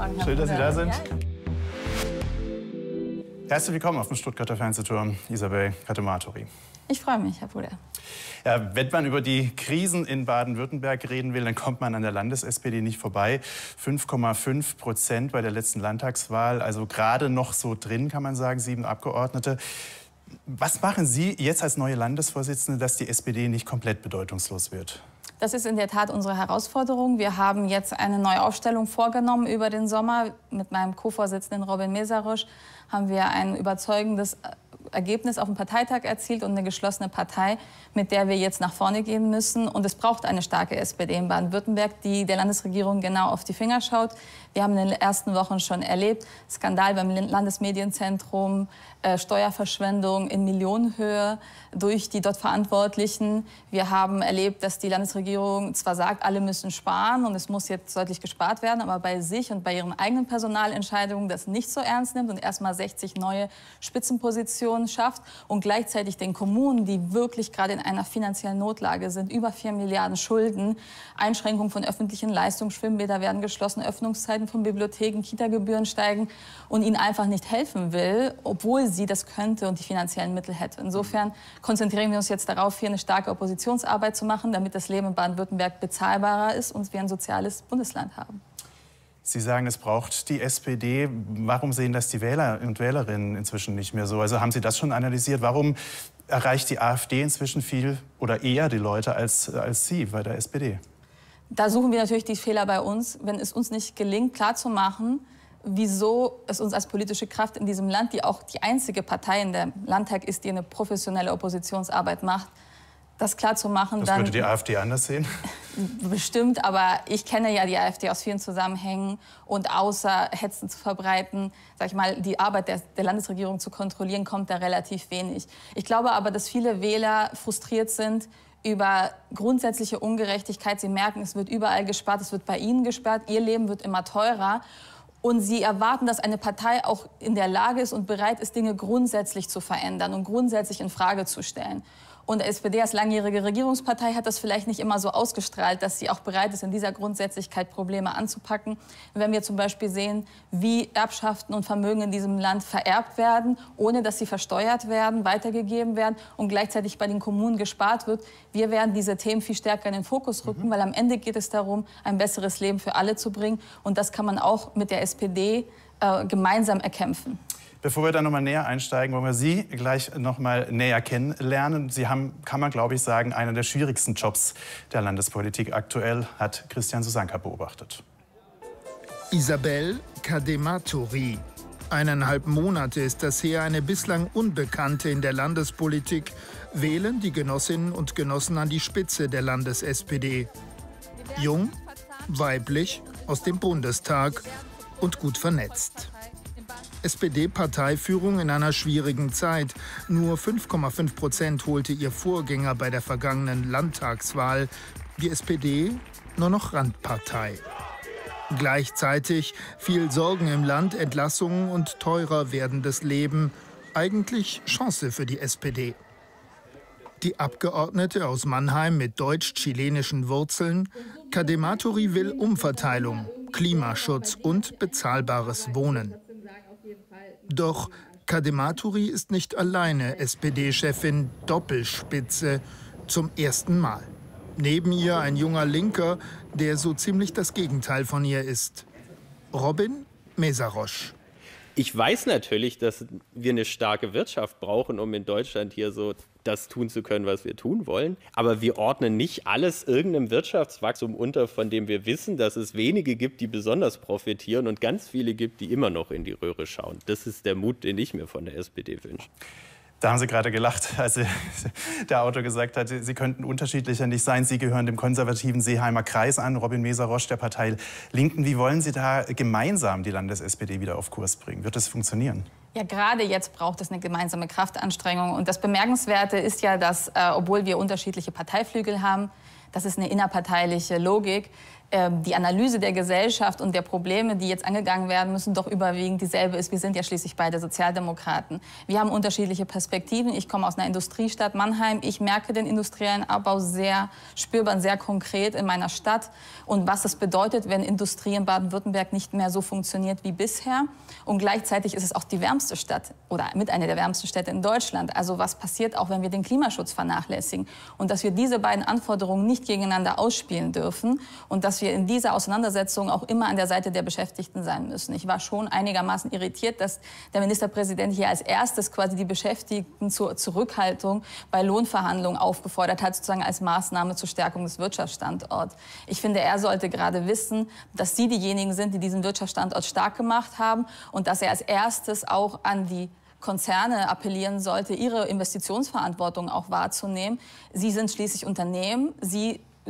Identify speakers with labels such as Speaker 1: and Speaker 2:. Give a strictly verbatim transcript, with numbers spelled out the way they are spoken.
Speaker 1: Morgen, Herr
Speaker 2: Schön, dass Sie da sind.
Speaker 1: Ja.
Speaker 2: Herzlich willkommen auf dem Stuttgarter Fernsehturm, Isabel Kadematori.
Speaker 1: Ich freue mich, Herr Puder.
Speaker 2: Ja, wenn man über die Krisen in Baden-Württemberg reden will, dann kommt man an der Landes-S P D nicht vorbei. fünf Komma fünf Prozent bei der letzten Landtagswahl, also gerade noch so drin, kann man sagen, sieben Abgeordnete. Was machen Sie jetzt als neue Landesvorsitzende, dass die S P D nicht komplett bedeutungslos wird?
Speaker 1: Das ist in der Tat unsere Herausforderung. Wir haben jetzt eine neue Aufstellung vorgenommen über den Sommer. Mit meinem Co-Vorsitzenden Robin Mészáros haben wir ein überzeugendes Ergebnis auf dem Parteitag erzielt und eine geschlossene Partei, mit der wir jetzt nach vorne gehen müssen. Und es braucht eine starke S P D in Baden-Württemberg, die der Landesregierung genau auf die Finger schaut. Wir haben in den ersten Wochen schon erlebt, Skandal beim Landesmedienzentrum, äh, Steuerverschwendung in Millionenhöhe durch die dort Verantwortlichen. Wir haben erlebt, dass die Landesregierung zwar sagt, alle müssen sparen und es muss jetzt deutlich gespart werden, aber bei sich und bei ihren eigenen Personalentscheidungen das nicht so ernst nimmt und erst mal sechzig neue Spitzenpositionen schafft und gleichzeitig den Kommunen, die wirklich gerade in einer finanziellen Notlage sind, über vier Milliarden Schulden, Einschränkung von öffentlichen Leistungen, Schwimmbäder werden geschlossen, Öffnungszeiten von Bibliotheken, Kita-Gebühren steigen und ihnen einfach nicht helfen will, obwohl sie das könnte und die finanziellen Mittel hätte. Insofern konzentrieren wir uns jetzt darauf, hier eine starke Oppositionsarbeit zu machen, damit das Leben in Baden-Württemberg bezahlbarer ist und wir ein soziales Bundesland haben.
Speaker 2: Sie sagen, es braucht die S P D. Warum sehen das die Wähler und Wählerinnen inzwischen nicht mehr so? Also haben Sie das schon analysiert? Warum erreicht die AfD inzwischen viel oder eher die Leute als, als Sie bei der S P D?
Speaker 1: Da suchen wir natürlich die Fehler bei uns. Wenn es uns nicht gelingt, klarzumachen, wieso es uns als politische Kraft in diesem Land, die auch die einzige Partei in der Landtag ist, die eine professionelle Oppositionsarbeit macht, das klarzumachen.
Speaker 2: Das
Speaker 1: dann
Speaker 2: würde die AfD anders sehen?
Speaker 1: Bestimmt, aber ich kenne ja die AfD aus vielen Zusammenhängen und außer Hetzen zu verbreiten, sag ich mal, die Arbeit der, der Landesregierung zu kontrollieren, kommt da relativ wenig. Ich glaube aber, dass viele Wähler frustriert sind über grundsätzliche Ungerechtigkeit. Sie merken, es wird überall gespart, es wird bei ihnen gespart, ihr Leben wird immer teurer. Und sie erwarten, dass eine Partei auch in der Lage ist und bereit ist, Dinge grundsätzlich zu verändern und grundsätzlich in Frage zu stellen. Und die S P D als langjährige Regierungspartei hat das vielleicht nicht immer so ausgestrahlt, dass sie auch bereit ist, in dieser Grundsätzlichkeit Probleme anzupacken. Wenn wir zum Beispiel sehen, wie Erbschaften und Vermögen in diesem Land vererbt werden, ohne dass sie versteuert werden, weitergegeben werden und gleichzeitig bei den Kommunen gespart wird, wir werden diese Themen viel stärker in den Fokus rücken, mhm. weil am Ende geht es darum, ein besseres Leben für alle zu bringen. Und das kann man auch mit der S P D äh, gemeinsam erkämpfen.
Speaker 2: Bevor wir da noch mal näher einsteigen, wollen wir Sie gleich noch mal näher kennenlernen. Sie haben, kann man glaube ich sagen, einen der schwierigsten Jobs der Landespolitik aktuell, hat Christian Susanka beobachtet.
Speaker 3: Isabel Kadematori. Eineinhalb Monate ist das her, eine bislang Unbekannte in der Landespolitik, wählen die Genossinnen und Genossen an die Spitze der Landes-S P D. Jung, weiblich, aus dem Bundestag und gut vernetzt. S P D-Parteiführung in einer schwierigen Zeit. Nur fünf Komma fünf Prozent holte ihr Vorgänger bei der vergangenen Landtagswahl. Die S P D nur noch Randpartei. Gleichzeitig viel Sorgen im Land, Entlassungen und teurer werdendes Leben. Eigentlich Chance für die S P D. Die Abgeordnete aus Mannheim mit deutsch-chilenischen Wurzeln, Kadematori will Umverteilung, Klimaschutz und bezahlbares Wohnen. Doch Kadematori ist nicht alleine S P D-Chefin, Doppelspitze, zum ersten Mal. Neben ihr ein junger Linker, der so ziemlich das Gegenteil von ihr ist. Robin Mészáros.
Speaker 4: Ich weiß natürlich, dass wir eine starke Wirtschaft brauchen, um in Deutschland hier so das tun zu können, was wir tun wollen. Aber wir ordnen nicht alles irgendeinem Wirtschaftswachstum unter, von dem wir wissen, dass es wenige gibt, die besonders profitieren und ganz viele gibt, die immer noch in die Röhre schauen. Das ist der Mut, den ich mir von der S P D wünsche.
Speaker 2: Da haben Sie gerade gelacht, als der Autor gesagt hat, Sie könnten unterschiedlicher nicht sein. Sie gehören dem konservativen Seeheimer Kreis an, Robin Mészáros der Partei Linken. Wie wollen Sie da gemeinsam die Landes-S P D wieder auf Kurs bringen? Wird das funktionieren?
Speaker 1: Ja, gerade jetzt braucht es eine gemeinsame Kraftanstrengung. Und das Bemerkenswerte ist ja, dass, äh, obwohl wir unterschiedliche Parteiflügel haben, das ist eine innerparteiliche Logik, die Analyse der Gesellschaft und der Probleme, die jetzt angegangen werden müssen, doch überwiegend dieselbe ist. Wir sind ja schließlich beide Sozialdemokraten. Wir haben unterschiedliche Perspektiven. Ich komme aus einer Industriestadt Mannheim. Ich merke den industriellen Abbau sehr spürbar und sehr konkret in meiner Stadt. Und was es bedeutet, wenn Industrie in Baden-Württemberg nicht mehr so funktioniert wie bisher. Und gleichzeitig ist es auch die wärmste Stadt oder mit einer der wärmsten Städte in Deutschland. Also was passiert auch, wenn wir den Klimaschutz vernachlässigen? Und dass wir diese beiden Anforderungen nicht gegeneinander ausspielen dürfen und dass wir in dieser Auseinandersetzung auch immer an der Seite der Beschäftigten sein müssen. Ich war schon einigermaßen irritiert, dass der Ministerpräsident hier als erstes quasi die Beschäftigten zur Zurückhaltung bei Lohnverhandlungen aufgefordert hat, sozusagen als Maßnahme zur Stärkung des Wirtschaftsstandorts. Ich finde, er sollte gerade wissen, dass Sie diejenigen sind, die diesen Wirtschaftsstandort stark gemacht haben und dass er als erstes auch an die Konzerne appellieren sollte, ihre Investitionsverantwortung auch wahrzunehmen. Sie sind schließlich Unternehmen. Sie